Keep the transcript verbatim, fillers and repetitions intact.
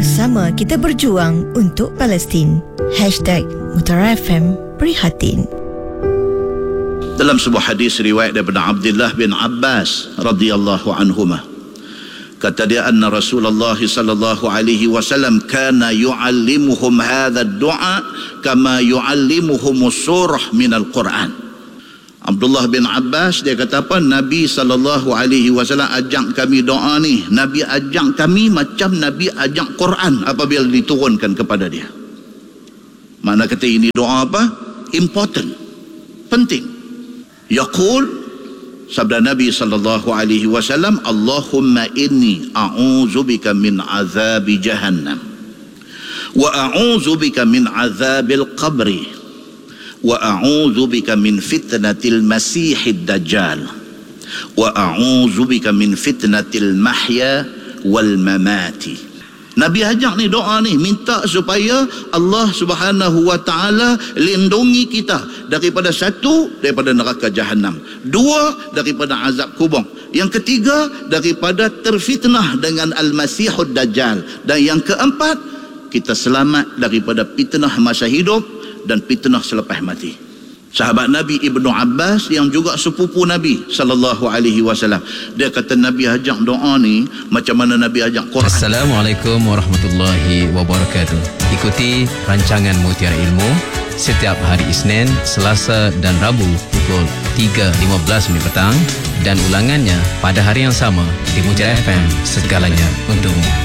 Bersama kita berjuang untuk Palestin. Hashtag Mutara F M Prihatin. Dalam sebuah hadis riwayat daripada Abdullah bin Abbas radhiyallahu anhuma, kata dia, anna Rasulullah sallallahu alaihi wasallam kana yu'allimuhum hadha ad-du'a kama yu'allimuhum surah min al-Quran. Abdullah bin Abbas dia kata apa? Nabi sallallahu alaihi wasallam ajak kami doa ni. Nabi ajak kami macam Nabi ajak Quran apabila diturunkan kepada dia. Makna kata ini doa apa? Important, penting. Yaqul, sabda Nabi sallallahu alaihi wasallam, Allahumma inni a'udzubika min azabi jahannam wa a'udzubika min azabil qabri wa a'udzubika min fitnatil masiihid dajjal wa a'udzubika min fitnatil mahya wal mamati. Nabi ajak ni doa ni, minta supaya Allah Subhanahu wa taala lindungi kita daripada satu, daripada neraka jahanam, dua, daripada azab kubur, yang ketiga daripada terfitnah dengan al-masihud dajjal, dan yang keempat kita selamat daripada fitnah masa hidup dan fitnah selepas mati. Sahabat Nabi Ibnu Abbas yang juga sepupu Nabi sallallahu alaihi wasallam, dia kata Nabi ajak doa ni macam mana Nabi ajak Quran. Assalamualaikum warahmatullahi wabarakatuh. Ikuti rancangan Mutiara Ilmu setiap hari Isnin, Selasa dan Rabu pukul tiga lima belas minit petang, dan ulangannya pada hari yang sama di Mutiara F M, segalanya untukmu.